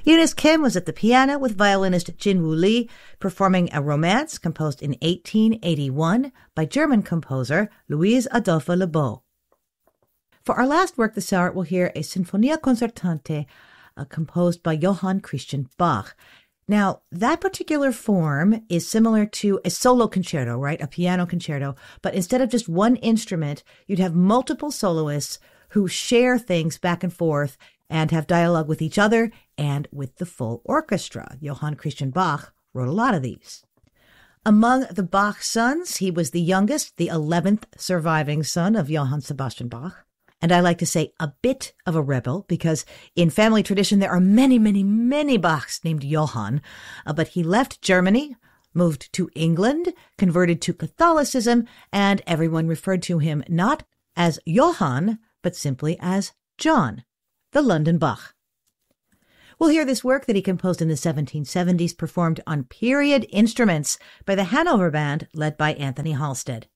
Eunice Kim was at the piano with violinist Jinwoo Lee, performing a romance composed in 1881 by German composer Louise Adolphe Lebeau. For our last work this hour, we'll hear a Sinfonia Concertante composed by Johann Christian Bach. Now, that particular form is similar to a solo concerto, right? A piano concerto. But instead of just one instrument, you'd have multiple soloists who share things back and forth and have dialogue with each other and with the full orchestra. Johann Christian Bach wrote a lot of these. Among the Bach sons, he was the youngest, the 11th surviving son of Johann Sebastian Bach. And I like to say a bit of a rebel, because in family tradition there are many, many, many Bachs named Johann. But he left Germany, moved to England, converted to Catholicism, and everyone referred to him not as Johann, but simply as John, the London Bach. We'll hear this work that he composed in the 1770s, performed on period instruments by the Hanover Band, led by Anthony Halstead.